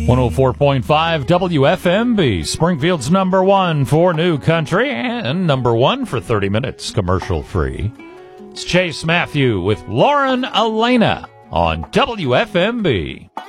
104.5 WFMB, Springfield's number one for new country and number one for 30 minutes commercial free. It's Chase Matthew with Lauren Elena on WFMB.